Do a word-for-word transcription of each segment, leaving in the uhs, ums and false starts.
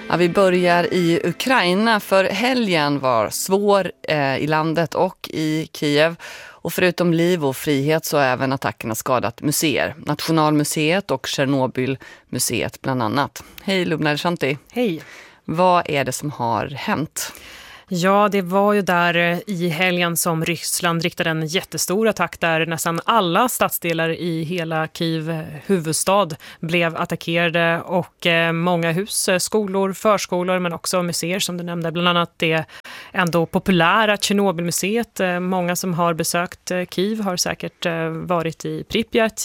Ja, vi börjar i Ukraina, för helgen var svår eh, i landet och i Kiev. Och förutom liv och frihet så har även attackerna skadat museer. Nationalmuseet och Tjernobylmuseet bland annat. Hej Lubna Shanti. Hej. Vad är det som har hänt? Ja, det var ju där i helgen som Ryssland riktade en jättestor attack där nästan alla stadsdelar i hela Kiev huvudstad blev attackerade och många hus, skolor, förskolor men också museer som du nämnde, bland annat det ändå populära Tjernobylmuseet. Många som har besökt Kiev har säkert varit i Pripyat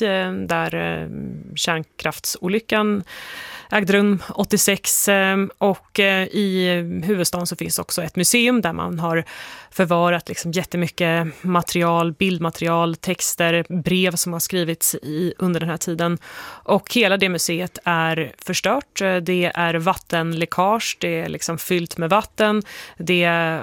där kärnkraftsolyckan ägde rum åttiosex, och i huvudstaden så finns också ett museum där man har förvarat liksom jättemycket material, bildmaterial, texter, brev som har skrivits i, under den här tiden. Och hela det museet är förstört. Det är vattenläckage, det är liksom fyllt med vatten, det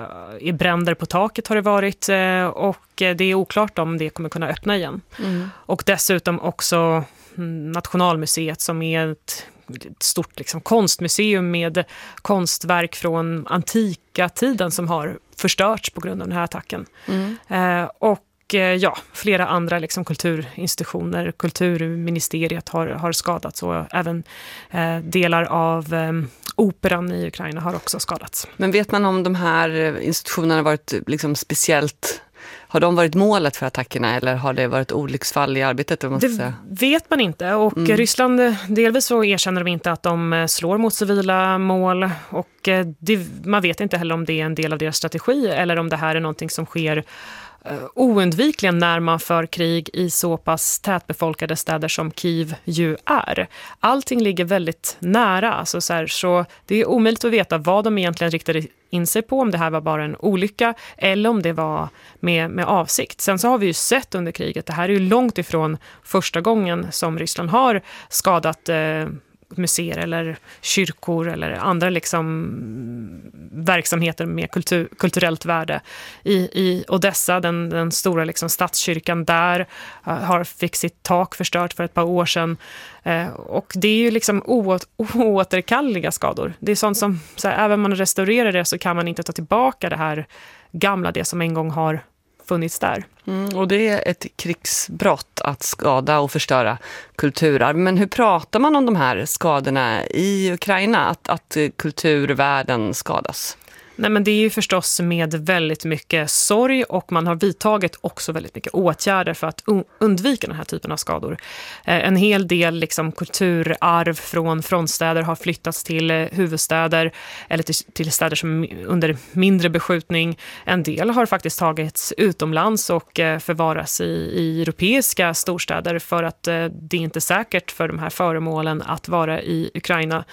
är bränder på taket har det varit, och det är oklart om det kommer kunna öppna igen. Mm. Och dessutom också Nationalmuseet som är ett ett stort liksom, konstmuseum med konstverk från antika tiden som har förstörts på grund av den här attacken. Mm. Eh, och eh, ja, flera andra liksom, kulturinstitutioner, kulturministeriet har, har skadats, och även eh, delar av eh, operan i Ukraina har också skadats. Men vet man om de här institutionerna varit liksom, speciellt... Har de varit målet för attackerna eller har det varit olycksfall i arbetet? Måste det säga? Vet man inte, och mm. Ryssland delvis så erkänner de inte att de slår mot civila mål, och det, man vet inte heller om det är en del av deras strategi eller om det här är någonting som sker oundvikligen när man för krig i så pass tätbefolkade städer som Kiev ju är. Allting ligger väldigt nära, alltså så, här, så det är omöjligt att veta vad de egentligen riktade in sig på, om det här var bara en olycka eller om det var med, med avsikt. Sen så har vi ju sett under kriget, det här är ju långt ifrån första gången som Ryssland har skadat eh, museer eller kyrkor eller andra liksom verksamheter med kultur, kulturellt värde. I, i Odessa, den, den stora liksom stadskyrkan där uh, har fick sitt tak förstört för ett par år sedan. Uh, och det är ju liksom oåt, oåterkalleliga skador. Det är sånt som, så här, även om man restaurerar det så kan man inte ta tillbaka det här gamla, det som en gång har funnits där. Mm, och det är ett krigsbrott att skada och förstöra kulturarv. Men hur pratar man om de här skadorna i Ukraina, att, att kulturvärlden skadas? Nej, men det är ju förstås med väldigt mycket sorg, och man har vidtagit också väldigt mycket åtgärder för att undvika den här typen av skador. Eh, en hel del liksom, kulturarv från frontstäder har flyttats till eh, huvudstäder eller till, till städer som under mindre beskjutning. En del har faktiskt tagits utomlands och eh, förvaras i, i europeiska storstäder för att eh, det är inte säkert för de här föremålen att vara i Ukraina.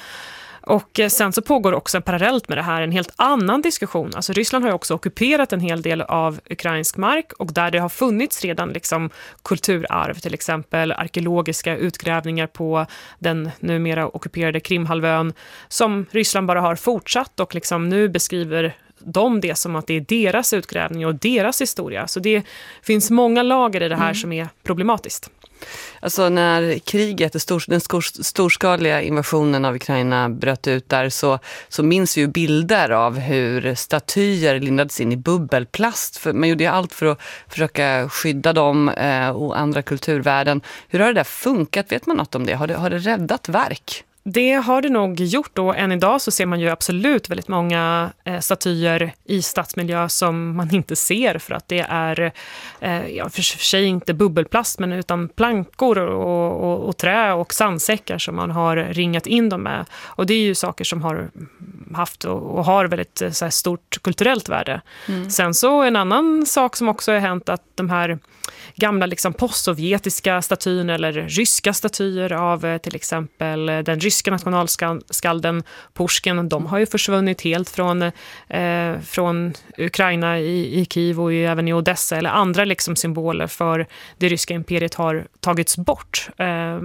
Och sen så pågår också parallellt med det här en helt annan diskussion. Alltså Ryssland har ju också ockuperat en hel del av ukrainsk mark, och där det har funnits redan liksom kulturarv, till exempel arkeologiska utgrävningar på den numera ockuperade Krimhalvön, som Ryssland bara har fortsatt och liksom nu beskriver de det som att det är deras utgrävning och deras historia. Så det finns många lager i det här mm. som är problematiskt. Alltså när kriget, den storskaliga invasionen av Ukraina bröt ut där, så, så minns vi ju bilder av hur statyer lindades in i bubbelplast. För man gjorde allt för att försöka skydda dem eh, och andra kulturvärden. Hur har det där funkat? Vet man något om det? Har det, har det räddat verk? Det har det nog gjort, och än idag så ser man ju absolut väldigt många eh, statyer i stadsmiljö som man inte ser för att det är eh, ja, för sig inte bubbelplast men utan plankor och, och, och trä och sandsäckar som man har ringat in dem med. Och det är ju saker som har haft och, och har väldigt så här, stort kulturellt värde. Mm. Sen så en annan sak som också har hänt, att de här gamla liksom postsovjetiska statyer eller ryska statyer av till exempel den ryska nationalskalden Pushkin, de har ju försvunnit helt från, eh, från Ukraina i, i Kiev och även i Odessa, eller andra liksom symboler för det ryska imperiet har tagits bort. Eh,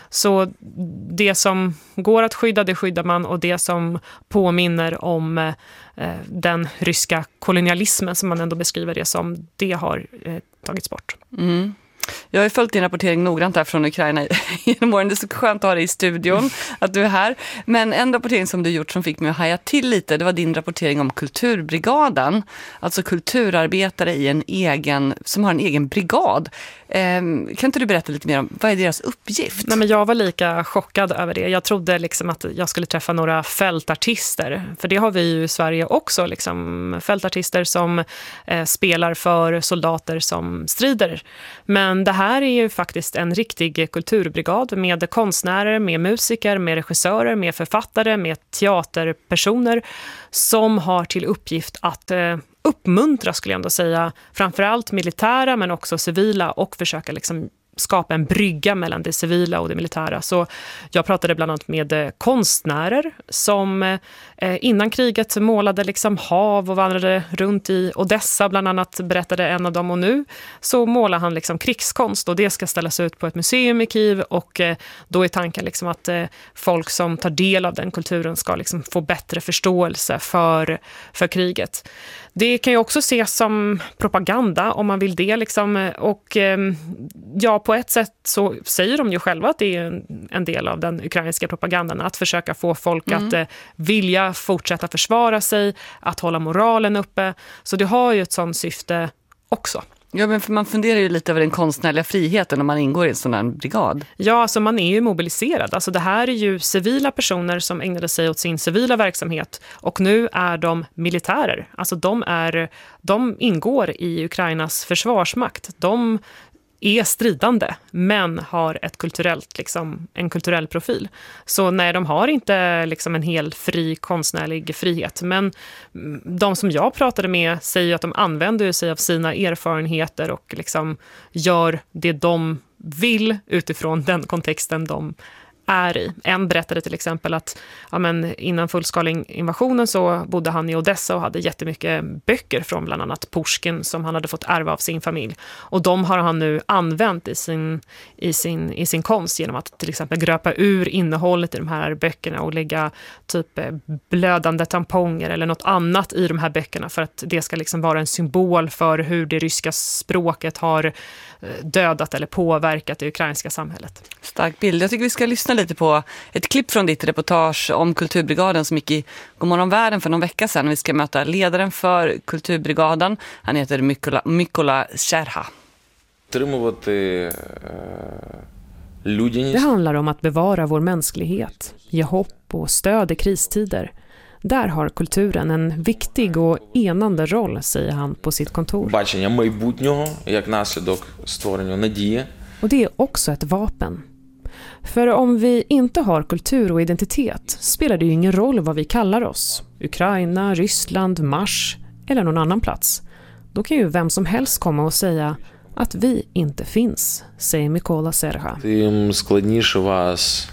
så det som går att skydda, det skyddar man, och det som påminner om eh, den ryska kolonialismen som man ändå beskriver det som, det har eh, tagits bort. Mm. Jag har följt din rapportering noggrant här från Ukraina genom åren. Det är så skönt att ha dig i studion, att du är här. Men en rapportering som du gjort som fick mig att haja till lite, det var din rapportering om Kulturbrigaden. Alltså kulturarbetare i en egen, som har en egen brigad. Eh, kan inte du berätta lite mer om, vad är deras uppgift? Nej, men jag var lika chockad över det. Jag trodde liksom att jag skulle träffa några fältartister. För det har vi ju i Sverige också. Liksom, fältartister som eh, spelar för soldater som strider. Men det här är ju faktiskt en riktig kulturbrigad med konstnärer, med musiker, med regissörer, med författare, med teaterpersoner som har till uppgift att eh, uppmuntra, skulle jag ändå säga, framförallt militära men också civila, och försöka liksom skapa en brygga mellan det civila och det militära. Så jag pratade bland annat med konstnärer som eh, innan kriget målade liksom hav och vandrade runt i Odessa, bland annat, berättade en av dem, och nu så målar han liksom krigskonst, och det ska ställas ut på ett museum i Kiev, och eh, då är tanken liksom att eh, folk som tar del av den kulturen ska liksom få bättre förståelse för, för kriget. Det kan ju också ses som propaganda om man vill det liksom, och eh, ja, på ett sätt så säger de ju själva att det är en, en del av den ukrainska propagandan, att försöka få folk mm. att eh, vilja fortsätta försvara sig, att hålla moralen uppe. Så det har ju ett sådant syfte också. Ja, men för man funderar ju lite över den konstnärliga friheten om man ingår i en sån här brigad. Ja, alltså man är ju mobiliserad. Alltså det här är ju civila personer som ägnade sig åt sin civila verksamhet, och nu är de militärer. Alltså de, är, de ingår i Ukrainas försvarsmakt. De är stridande, men har ett kulturellt, liksom, en kulturell profil. Så nej, de har inte liksom en helt fri konstnärlig frihet. Men de som jag pratade med säger att de använder sig av sina erfarenheter och liksom gör det de vill utifrån den kontexten de är i. En berättade till exempel att ja, men innan fullskalig invasionen så bodde han i Odessa och hade jättemycket böcker från bland annat Pushkin som han hade fått ärva av sin familj. Och de har han nu använt i sin, i sin, i sin konst genom att till exempel gröpa ur innehållet i de här böckerna och lägga typ blödande tamponger eller något annat i de här böckerna, för att det ska liksom vara en symbol för hur det ryska språket har dödat eller påverkat det ukrainska samhället. Stark bild. Jag tycker vi ska lyssna lite på ett klipp från ditt reportage om Kulturbrigaden som gick i Godmorgon Världen för någon vecka sedan. Vi ska möta ledaren för Kulturbrigaden. Han heter Mykola, Mykola Serha. Det handlar om att bevara vår mänsklighet, ge hopp och stöd i kristider. Där har kulturen en viktig och enande roll, säger han på sitt kontor. Och det är också ett vapen. För om vi inte har kultur och identitet spelar det ju ingen roll vad vi kallar oss. Ukraina, Ryssland, Mars eller någon annan plats. Då kan ju vem som helst komma och säga att vi inte finns, säger Mykola Serha. Тим складніше вас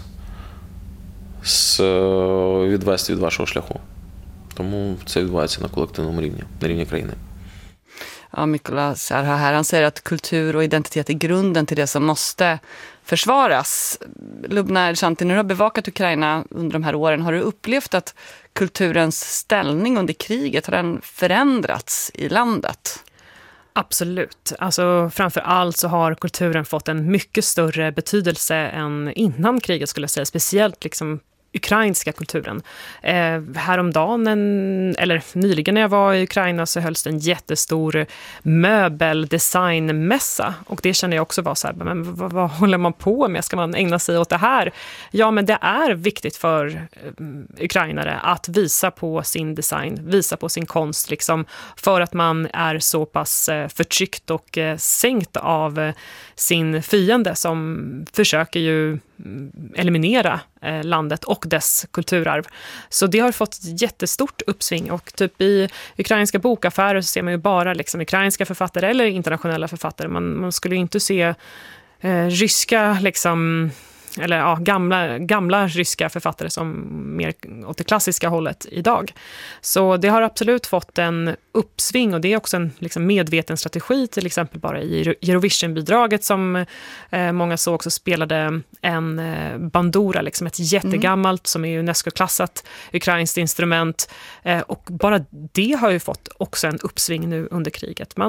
відвести від вашого шляху. Тому це відбувається на колективному рівні, на рівні країни. Ja, Mykola Serha här, han säger att kultur och identitet är grunden till det som måste försvaras. Lubna Ershanti, när du har bevakat Ukraina under de här åren, har du upplevt att kulturens ställning under kriget, har den förändrats i landet? Absolut. Alltså, framför allt så har kulturen fått en mycket större betydelse än innan kriget, skulle jag säga. Speciellt liksom ukrainska kulturen. Eh, häromdagen, en, eller nyligen när jag var i Ukraina, så hölls det en jättestor möbeldesignmässa. Och det känner jag också var så här, men vad, vad håller man på med? Ska man ägna sig åt det här? Ja, men det är viktigt för eh, ukrainare att visa på sin design, visa på sin konst, liksom, för att man är så pass eh, förtryckt och eh, sänkt av eh, sin fiende som försöker ju eliminera eh, landet och dess kulturarv. Så det har fått jättestort uppsving, och typ i ukrainska bokaffärer så ser man ju bara liksom ukrainska författare eller internationella författare. Man, man skulle ju inte se eh, ryska liksom, eller ja, gamla, gamla ryska författare som mer åt det klassiska hållet idag. Så det har absolut fått en uppsving, och det är också en liksom medveten strategi, till exempel bara i Eurovision-bidraget som eh, många så också spelade en eh, bandura, liksom ett jättegammalt mm. som är UNESCO-klassat ukrainskt instrument, eh, och bara det har ju fått också en uppsving nu under kriget. Man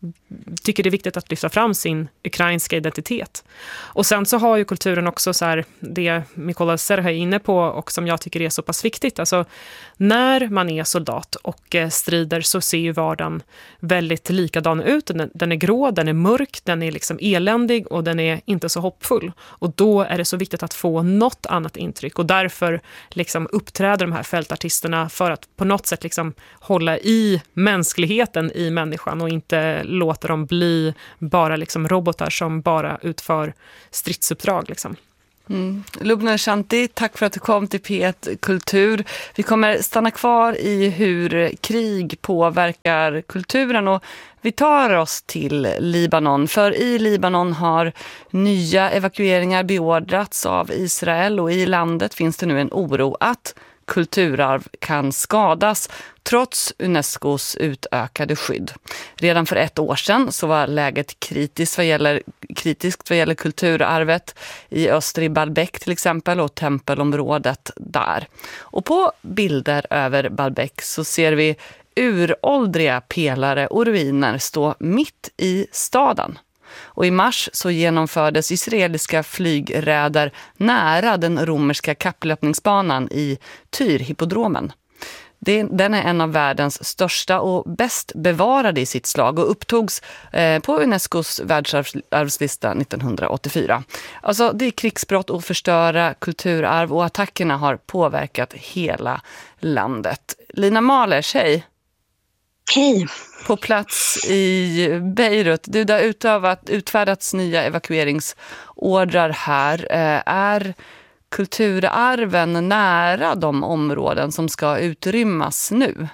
tycker det är viktigt att lyfta fram sin ukrainska identitet. Och sen så har ju kulturen också så här, det Mykola Serha är inne på och som jag tycker är så pass viktigt. Alltså när man är soldat och strider så ser ju vardagen väldigt likadan ut. Den, den är grå, den är mörk, den är liksom eländig och den är inte så hoppfull. Och då är det så viktigt att få något annat intryck och därför liksom uppträder de här fältartisterna för att på något sätt liksom hålla i mänskligheten i människan och inte låta dem bli bara liksom robotar som bara utför stridsuppdrag liksom. Mm. Lubna Shanti, tack för att du kom till P ett Kultur. Vi kommer stanna kvar i hur krig påverkar kulturen och vi tar oss till Libanon. För i Libanon har nya evakueringar beordrats av Israel och i landet finns det nu en oro att kulturarv kan skadas trots Unescos utökade skydd. Redan för ett år sedan så var läget kritiskt vad gäller, kritiskt vad gäller kulturarvet i öster i Baalbek till exempel och tempelområdet där. Och på bilder över Baalbek så ser vi uråldriga pelare och ruiner stå mitt i staden. Och i mars så genomfördes israeliska flygräder nära den romerska kapplöpningsbanan i Tyr-hippodromen. Den är en av världens största och bäst bevarade i sitt slag och upptogs på Unescos världsarvslista nittonhundraåttiofyra. Alltså det är krigsbrott och förstöra kulturarv och attackerna har påverkat hela landet. Lina Mahler, hej! Hej! På plats i Beirut. Du har utövat, utfärdats nya evakueringsordrar här. Är kulturarven nära de områden som ska utrymmas nu?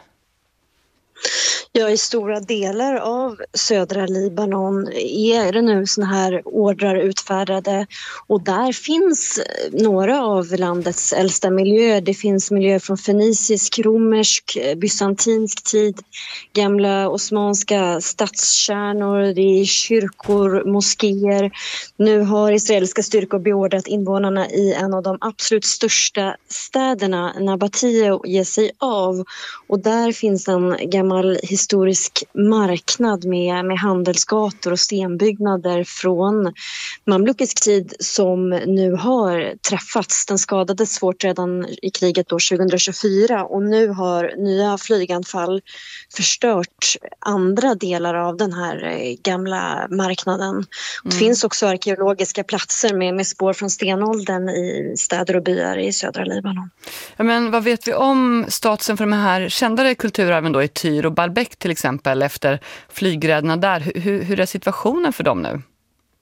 Ja, i stora delar av södra Libanon är det nu såna här ordrar utfärdade och där finns några av landets äldsta miljöer. Det finns miljöer från fenicisk, romersk, bysantinsk tid, gamla osmanska stadskärnor, det är kyrkor, moskéer. Nu har israeliska styrkor beordrat invånarna i en av de absolut största städerna, Nabatie, att ge sig av och där finns en gammal historisk marknad med, med handelsgator och stenbyggnader från mamlukisk tid som nu har träffats. Den skadades svårt redan i kriget då tjugohundratjugofyra och nu har nya flyganfall förstört andra delar av den här gamla marknaden. Mm. Det finns också arkeologiska platser med, med spår från stenåldern i städer och byar i södra Libanon. Ja, men vad vet vi om statusen för de här kändare kulturarven då i Tyr och Baalbek till exempel efter flygräderna där? Hur, hur är situationen för dem nu?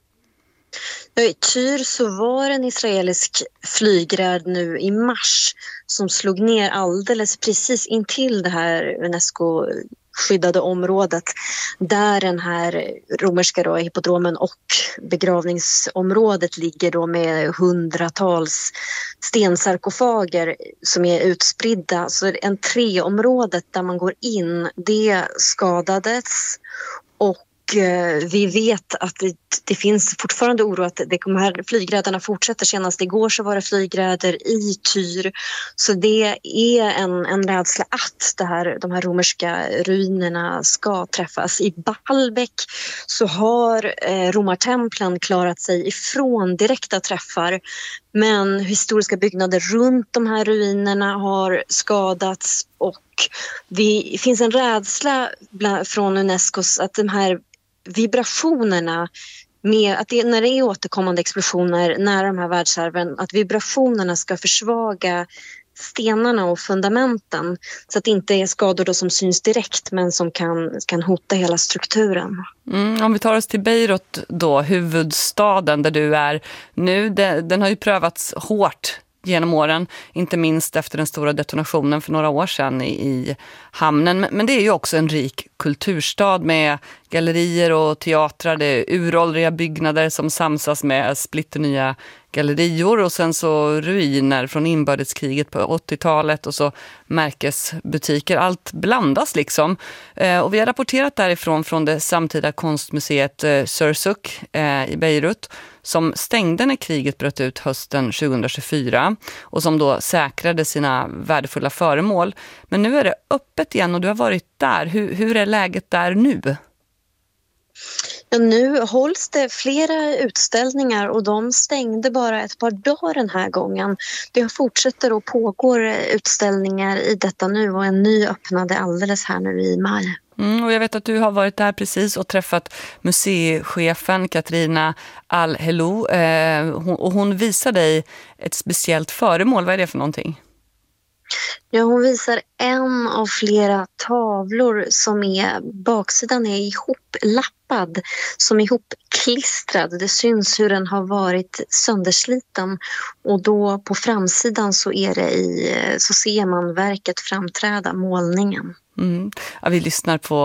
I Tyr så var en israelisk flygräd nu i mars som slog ner alldeles precis intill det här Unesco skyddade området där den här romerska då, hippodromen och begravningsområdet ligger då med hundratals stensarkofager som är utspridda. Så entréområdet där man går in, det skadades och vi vet att det, det finns fortfarande oro att det, de här flygräderna fortsätter. Senast igår så var det flygräder i Tyr. Så det är en, en rädsla att det här, de här romerska ruinerna ska träffas. I Baalbek så har eh, romartemplen klarat sig ifrån direkta träffar. Men historiska byggnader runt de här ruinerna har skadats och det finns en rädsla bland, från Unescos att de här vibrationerna med att det, när det är återkommande explosioner nära de här världsarven, att vibrationerna ska försvaga stenarna och fundamenten så att det inte är skador då som syns direkt men som kan, kan hota hela strukturen. Mm, om vi tar oss till Beirut då, huvudstaden där du är nu, det, den har ju prövats hårt genom åren, inte minst efter den stora detonationen för några år sedan i, i hamnen. Men, men det är ju också en rik kulturstad med gallerier och teatrar, det är uråldriga byggnader som samsas med splitternya gallerior och sen så ruiner från inbördeskriget på åttiotalet och så märkesbutiker. Allt blandas liksom. Eh, och vi har rapporterat därifrån från det samtida konstmuseet eh, Sursuk eh, i Beirut som stängde när kriget bröt ut hösten tjugohundratjugofyra och som då säkrade sina värdefulla föremål. Men nu är det öppet igen och du har varit där. Hur, hur är läget där nu? Ja, nu hålls det flera utställningar och de stängde bara ett par dagar den här gången. Det fortsätter och pågår utställningar i detta nu och en ny öppnade alldeles här nu i maj. Mm, och jag vet att du har varit där precis och träffat museichefen Katrina Al-Helou eh, hon, och hon visar dig ett speciellt föremål. Vad är det för någonting? Ja, hon visar en av flera tavlor som är, baksidan är ihoplappad, som är ihopklistrad. Det syns hur den har varit söndersliten och då på framsidan så, är det i, så ser man verket framträda, målningen. Mm. Ja, vi lyssnar på